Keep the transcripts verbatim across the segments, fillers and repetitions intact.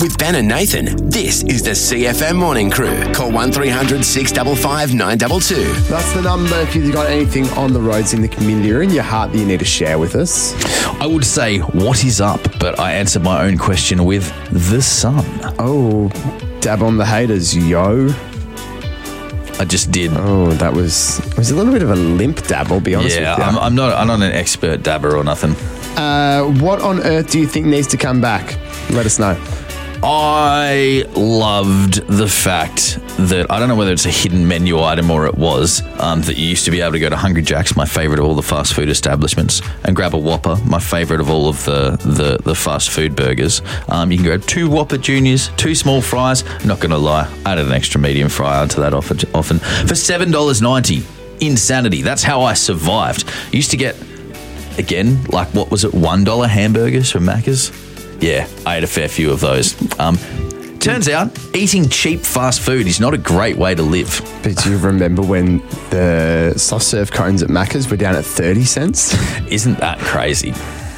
With Ben and Nathan, this is the C F M Morning Crew. Call one three hundred six five five nine two two. That's the number if you've got anything on the roads in the community or in your heart that you need to share with us. I would say, what is up? But I answered my own question with the sun. Oh, dab on the haters, yo. I just did. Oh, that was was a little bit of a limp dab, I'll be honest Yeah, with you. I'm, I'm not. I'm not an expert dabber or nothing. Uh, what on earth do you think needs to come back? Let us know. I loved the fact that, I don't know whether it's a hidden menu item or it was, um, that you used to be able to go to Hungry Jack's, my favourite of all the fast food establishments, and grab a Whopper, my favourite of all of the, the, the fast food burgers. Um, you can grab two Whopper Juniors, two small fries. Not going to lie, I added an extra medium fry onto that often, often for seven dollars ninety. Insanity. That's how I survived. I used to get, again, like, what was it, one dollar hamburgers from Macca's? Yeah, I ate a fair few of those. Um, turns out, eating cheap fast food is not a great way to live. But do you remember when the soft serve cones at Macca's were down at thirty cents? Isn't that crazy?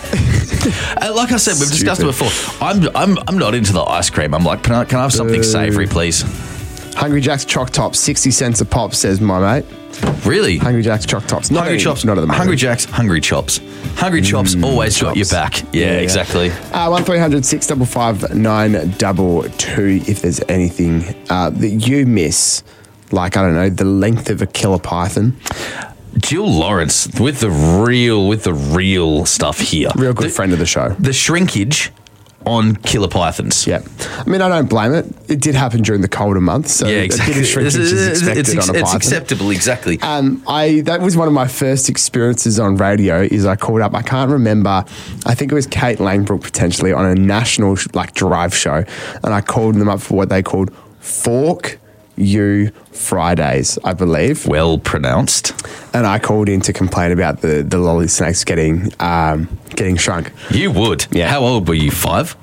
uh, like I said, we've discussed it Stupid. before. I'm I'm I'm not into the ice cream. I'm like, can I, can I have something Boo. savoury, please? Hungry Jack's Choc Tops, sixty cents a pop, says my mate. Really? Hungry Jack's Choc Tops. Not Hungry any- Chops. Not at the moment. Hungry Jack's, Hungry Chops. Hungry Chops always got your chops. back. Yeah, Yeah, yeah. exactly. Uh, one three hundred six five five nine two two if there's anything uh, that you miss, like, I don't know, the length of a killer python. Jill Lawrence with the real with the real stuff here. Real good the, friend of the show. The shrinkage on killer pythons. Yeah. I mean, I don't blame it. It did happen during the colder months, so Yeah, a exactly. bit of shrinkage It's, is it's, expected it's, on a it's python. acceptable, exactly. Um, I that was one of my first experiences on radio. Is I called up. I can't remember. I think it was Kate Langbrook potentially on a national like drive show, and I called them up for what they called Fork You Fridays, I believe. Well pronounced. And I called in to complain about the the lolly snakes getting um, getting shrunk. You would. Yeah. How old were you? Five?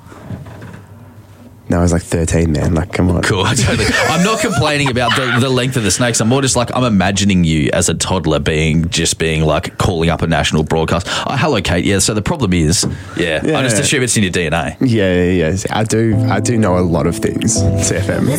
No, I was like thirteen, man. Like, come on. Cool. Totally. I'm not complaining about the, the length of the snakes. I'm more just like, I'm imagining you as a toddler being, just being like calling up a national broadcast. Oh, hello, Kate. Yeah, so the problem is, yeah, Yeah. I just assume it's in your D N A. Yeah, yeah, yeah. I do. I do know a lot of things. C F M.